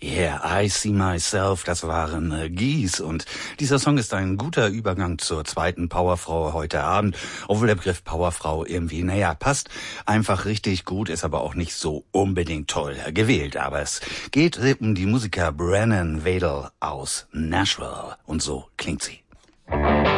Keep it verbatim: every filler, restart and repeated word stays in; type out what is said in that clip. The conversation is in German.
Yeah, I See Myself, das waren äh, Geese und dieser Song ist ein guter Übergang zur zweiten Powerfrau heute Abend, obwohl der Begriff Powerfrau irgendwie, naja, passt einfach richtig gut, ist aber auch nicht so unbedingt toll gewählt, aber es geht um die Musiker Brennan Vadel aus Nashville und so klingt sie.